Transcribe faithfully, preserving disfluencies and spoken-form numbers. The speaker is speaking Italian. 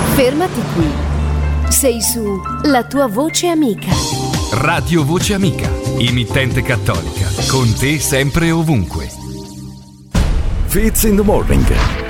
Fermati qui. Sei su La tua voce amica. Radio Voce Amica, emittente cattolica, con te sempre e ovunque. Fits in the Morning,